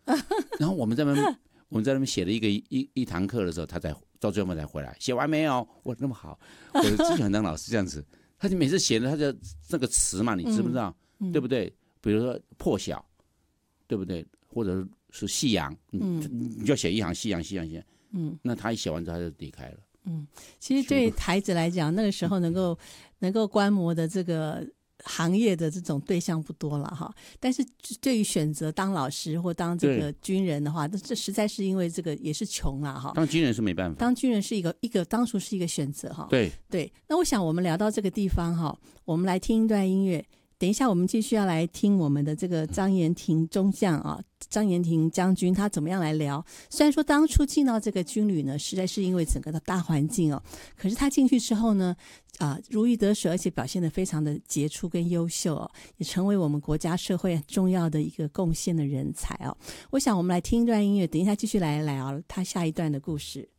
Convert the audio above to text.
然后我们在那边写了一堂课的时候，他才到最后才回来，写完没有？我那么好，我之前很当老师这样子，他就每次写的他就那个词嘛，你知不知道？对不对？比如说破晓，对不对？或者是夕阳，你就写一行夕阳，那他一写完之后他就离开了。 其实对孩子来讲，那个时候能够观摩的这个行业的这种对象不多了哈。但是对于选择当老师或当这个军人的话，这实在是因为这个也是穷啦哈。 当军人是没办法， 当军人是一个当初是一个选择哈。 对。 那我想我们聊到这个地方哈，我们来听一段音乐。等一下我们继续要来听我们的这个张延廷中将啊，张延廷将军他怎么样来聊。虽然说当初进到这个军旅呢，实在是因为整个的大环境哦，可是他进去之后呢，如鱼得水，而且表现得非常的杰出跟优秀哦，也成为我们国家社会很重要的一个贡献的人才哦。我想我们来听一段音乐，等一下继续来聊他下一段的故事。